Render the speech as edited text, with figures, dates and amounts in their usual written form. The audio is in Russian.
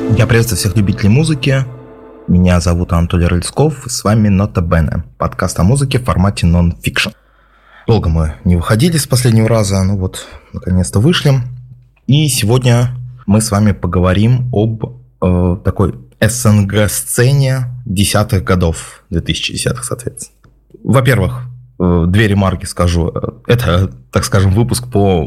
Я приветствую всех любителей музыки. Меня зовут Анатолий Рыльсков. С вами Нота Бене. Подкаст о музыке в формате нон-фикшн. Долго мы не выходили с последнего раза. Наконец-то вышли. И сегодня мы с вами поговорим об такой СНГ-сцене 10-х годов, 2010-х, соответственно. Во-первых, две ремарки скажу. Это, так скажем, выпуск по